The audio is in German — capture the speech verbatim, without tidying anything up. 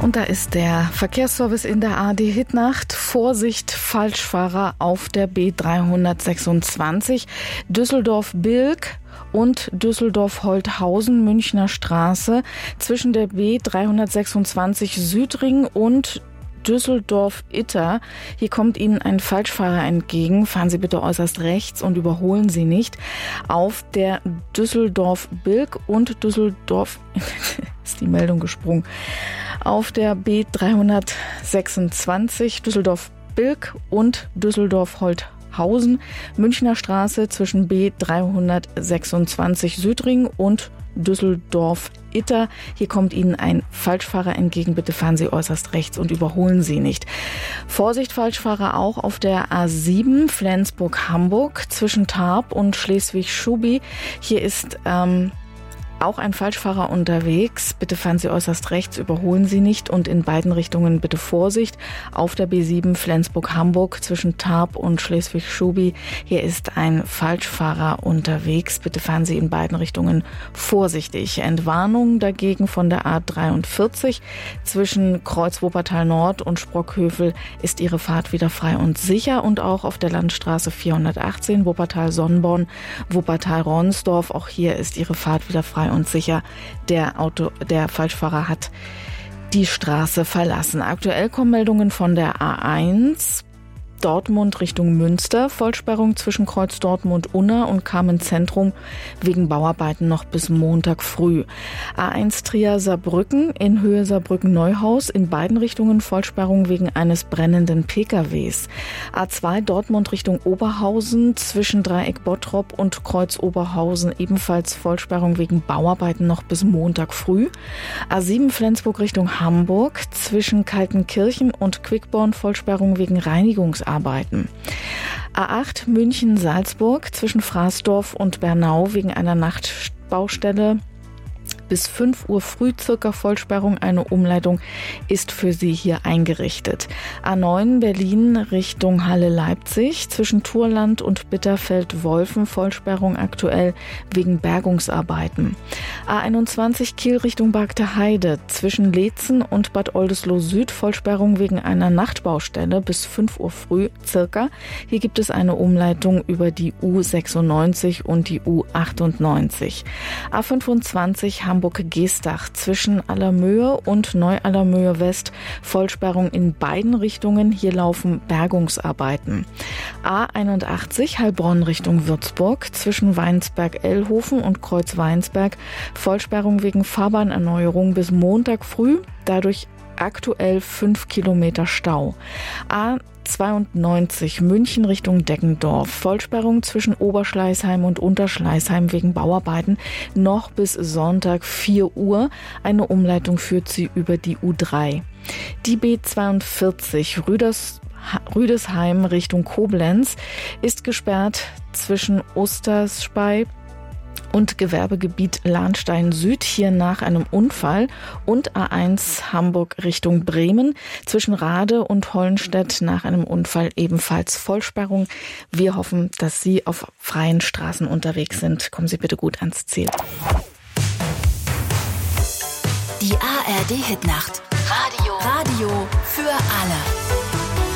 Und da ist der Verkehrsservice in der A R D-Hitnacht. Vorsicht, Falschfahrer auf der B dreihundertsechsundzwanzig Düsseldorf-Bilk und Düsseldorf-Holthausen, Münchner Straße, zwischen der B dreihundertsechsundzwanzig Südring und Düsseldorf-Itter. Hier kommt Ihnen ein Falschfahrer entgegen. Fahren Sie bitte äußerst rechts und überholen Sie nicht. Auf der Düsseldorf-Bilk und Düsseldorf... ist die Meldung gesprungen. Auf der B dreihundertsechsundzwanzig Düsseldorf-Bilk und Düsseldorf-Holthausen, Münchner Straße zwischen B dreihundertsechsundzwanzig Südring und Düsseldorf-Itter. Hier kommt Ihnen ein Falschfahrer entgegen. Bitte fahren Sie äußerst rechts und überholen Sie nicht. Vorsicht, Falschfahrer auch auf der A sieben Flensburg-Hamburg zwischen Tarp und Schleswig-Schubi. Hier ist ähm, auch ein Falschfahrer unterwegs. Bitte fahren Sie äußerst rechts, überholen Sie nicht und in beiden Richtungen bitte Vorsicht. Auf der B sieben Flensburg-Hamburg zwischen Tarp und Schleswig-Schubi. Hier ist ein Falschfahrer unterwegs. Bitte fahren Sie in beiden Richtungen vorsichtig. Entwarnung dagegen von der A dreiundvierzig zwischen Kreuz Wuppertal Nord und Sprockhövel ist Ihre Fahrt wieder frei und sicher. Und auch auf der Landstraße vierhundertachtzehn Wuppertal-Sonnborn, Wuppertal-Ronsdorf. Auch hier ist Ihre Fahrt wieder frei und sicher. Der Auto, der Falschfahrer hat die Straße verlassen. Aktuell kommen Meldungen von der A eins Dortmund Richtung Münster. Vollsperrung zwischen Kreuz Dortmund-Unna und Kamen-Zentrum wegen Bauarbeiten noch bis Montag früh. A eins Trier-Saarbrücken in Höhe Saarbrücken-Neuhaus. In beiden Richtungen Vollsperrung wegen eines brennenden P K Ws. A zwei Dortmund Richtung Oberhausen zwischen Dreieck Bottrop und Kreuz Oberhausen. Ebenfalls Vollsperrung wegen Bauarbeiten noch bis Montag früh. A sieben Flensburg Richtung Hamburg zwischen Kaltenkirchen und Quickborn. Vollsperrung wegen Reinigungsarbeiten. Arbeiten. A acht München-Salzburg zwischen Fraßdorf und Bernau wegen einer Nachtbaustelle. Bis fünf Uhr früh circa Vollsperrung. Eine Umleitung ist für Sie hier eingerichtet. A neun Berlin Richtung Halle-Leipzig zwischen Turland und Bitterfeld-Wolfen. Vollsperrung aktuell wegen Bergungsarbeiten. A einundzwanzig Kiel Richtung Bargteheide zwischen Leetzen und Bad Oldesloe Süd. Vollsperrung wegen einer Nachtbaustelle bis fünf Uhr früh circa. Hier gibt es eine Umleitung über die U sechsundneunzig und die U achtundneunzig. A fünfundzwanzig Hamburg-Geestach zwischen Allermöhe und Neu-Allermöhe West. Vollsperrung in beiden Richtungen. Hier laufen Bergungsarbeiten. A einundachtzig Heilbronn Richtung Würzburg zwischen Weinsberg-Ellhofen und Kreuz-Weinsberg. Vollsperrung wegen Fahrbahnerneuerung bis Montag früh. Dadurch aktuell fünf Kilometer Stau. A zweiundneunzig München Richtung Deggendorf. Vollsperrung zwischen Oberschleißheim und Unterschleißheim wegen Bauarbeiten noch bis Sonntag vier Uhr. Eine Umleitung führt sie über die U drei. Die B zweiundvierzig Rüders Rüdesheim Richtung Koblenz ist gesperrt zwischen Osterspey und Gewerbegebiet Lahnstein Süd, hier nach einem Unfall, und A eins Hamburg Richtung Bremen zwischen Rade und Hollenstedt nach einem Unfall ebenfalls Vollsperrung. Wir hoffen, dass Sie auf freien Straßen unterwegs sind. Kommen Sie bitte gut ans Ziel. Die A R D-Hitnacht. Radio. Radio für alle.